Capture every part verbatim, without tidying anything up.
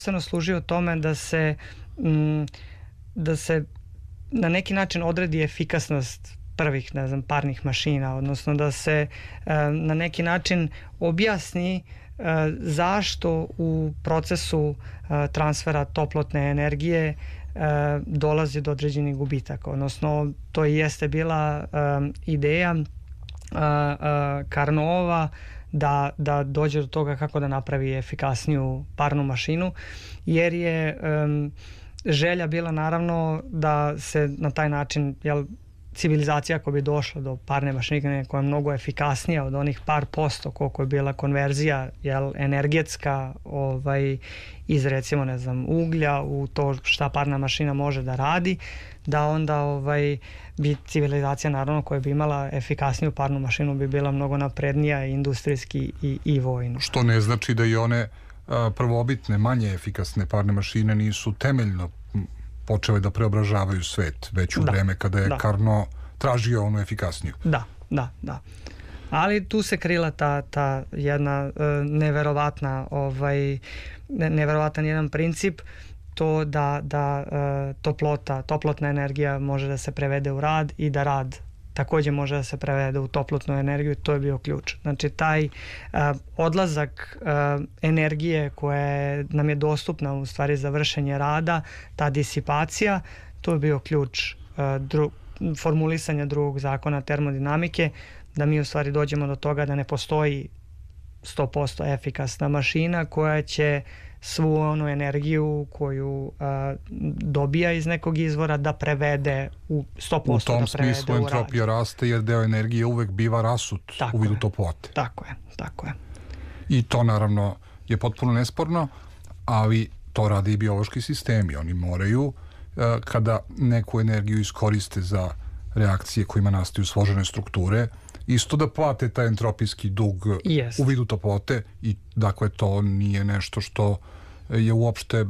služi tome da se, m, da se na neki način odredi efikasnost prvih, ne znam, parnih mašina, odnosno da se e, na neki način objasni e, zašto u procesu e, transfera toplotne energije e, dolazi do određenih gubitaka, odnosno to i jeste bila e, ideja e, e, Carnota da, da dođe do toga kako da napravi efikasniju parnu mašinu, jer je um, želja bila naravno da se na taj način, jel, civilizacija ako bi došla do parne mašine koja je mnogo efikasnija od onih par posto koliko je bila konverzija, jel, energetska, ovaj, iz recimo, ne znam, uglja u to šta parna mašina može da radi, da onda ovaj, bi civilizacija naravno koja bi imala efikasniju parnu mašinu bi bila mnogo naprednija industrijski i, i vojno. Što ne znači da i one a, prvobitne, manje efikasne parne mašine nisu temeljno počele da preobražavaju svet već u da, vreme kada je da. Carnot tražio onu efikasniju. Da, da, da. Ali tu se krila ta, ta jedna uh, neverovatna ovaj, ne, neverovatan jedan princip, to da, da uh, toplota, toplotna energija može da se prevede u rad i da rad takođe može da se prevede u toplotnu energiju, to je bio ključ. Znači taj uh, odlazak uh, energije koja nam je dostupna u stvari za vršenje rada, ta disipacija, to je bio ključ uh, dru, formulisanja drugog zakona termodinamike, da mi u stvari dođemo do toga da ne postoji sto posto efikasna mašina koja će svu onu energiju koju a, dobija iz nekog izvora da prevede u sto posto. U tom da prevede smislu u entropija raste jer deo energije uvek biva rasut tako u vidu je, toplote. Tako je, tako je. I to naravno je potpuno nesporno, ali to rade i biološki sistemi. Oni moraju, a, kada neku energiju iskoriste za reakcije kojima nastaju složene strukture, isto da plate taj entropijski dug yes. u vidu toplote i dakle to nije nešto što je uopšte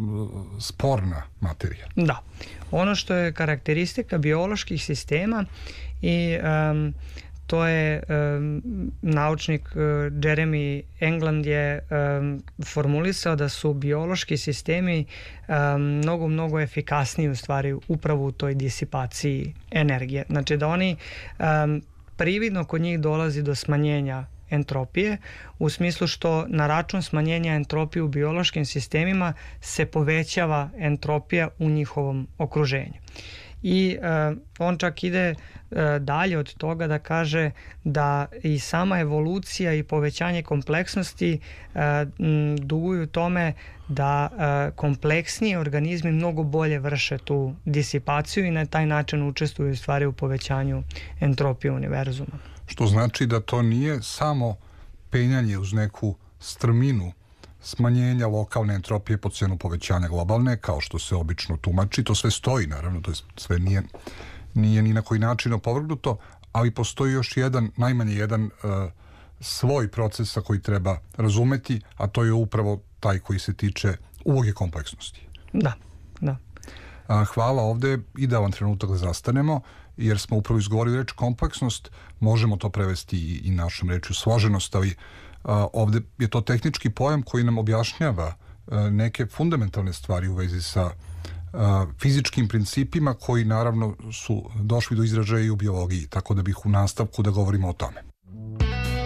sporna materija. Da. Ono što je karakteristika bioloških sistema i um, to je um, naučnik uh, Jeremy England je um, formulisao da su biološki sistemi um, mnogo, mnogo efikasniji u stvari upravo u toj disipaciji energije. Znači da oni um, prividno kod njih dolazi do smanjenja entropije, u smislu što na račun smanjenja entropije u biološkim sistemima se povećava entropija u njihovom okruženju. I uh, on čak ide uh, dalje od toga da kaže da i sama evolucija i povećanje kompleksnosti uh, m, duguju tome da uh, kompleksniji organizmi mnogo bolje vrše tu disipaciju i na taj način učestvuju u stvari u povećanju entropije univerzuma. Što znači da to nije samo penjanje uz neku strminu smanjenja lokalne entropije po cenu povećanja globalne, kao što se obično tumači. To sve stoji, naravno, to je sve nije, nije ni na koji način opovrgnuto, ali postoji još jedan, najmanje jedan uh, svoj procesa koji treba razumeti, a to je upravo taj koji se tiče uloge kompleksnosti. Da, da. Uh, hvala, ovde je idealan trenutak da zastanemo, jer smo upravo izgovorili reč kompleksnost, možemo to prevesti i, i našom rečju složenost, ali Uh, ovde je to tehnički pojam koji nam objašnjava uh, neke fundamentalne stvari u vezi sa uh, fizičkim principima koji naravno su došli do izražaja i u biologiji, tako da bih u nastavku da govorimo o tome.